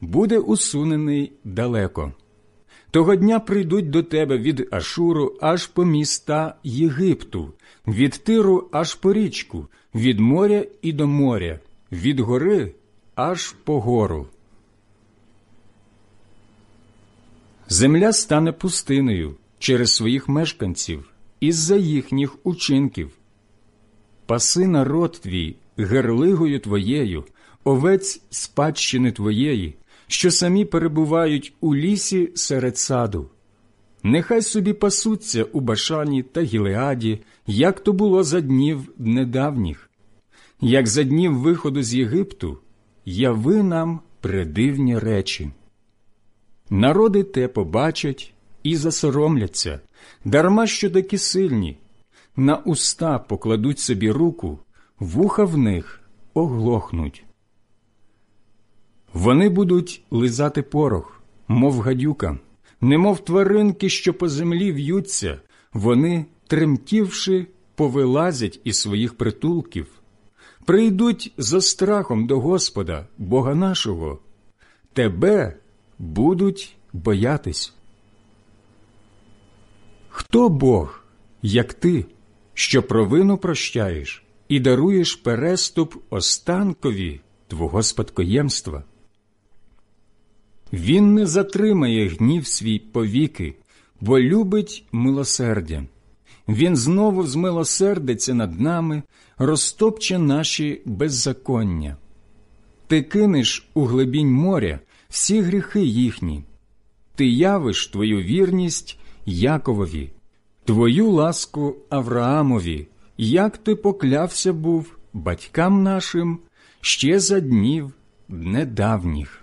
буде усунений далеко. Того дня прийдуть до тебе від Ашуру аж по міста Єгипту, від Тиру аж по річку, від моря і до моря, від гори аж по гору. Земля стане пустиною через своїх мешканців, із-за їхніх учинків. Паси народ твій герлигою твоєю, овець спадщини твоєї, що самі перебувають у лісі серед саду. Нехай собі пасуться у Башані та Гілеаді, як то було за днів недавніх. Як за днів виходу з Єгипту, яви нам предивні речі. Народи те побачать і засоромляться, дарма що такі сильні. На уста покладуть собі руку, вуха в них оглохнуть. Вони будуть лизати порох, мов гадюка, немов тваринки, що по землі в'ються, вони, тремтівши, повилазять із своїх притулків. Прийдуть за страхом до Господа, Бога нашого. Тебе будуть боятись. Хто Бог, як ти, що провину прощаєш і даруєш переступ останкові твого спадкоємства? Він не затримає гнів свій повіки, бо любить милосердя. Він знову змилосердиться над нами, розтопче наші беззаконня. Ти кинеш у глибінь моря всі гріхи їхні. Ти явиш твою вірність Яковові, твою ласку Авраамові, як ти поклявся був батькам нашим ще за днів недавніх.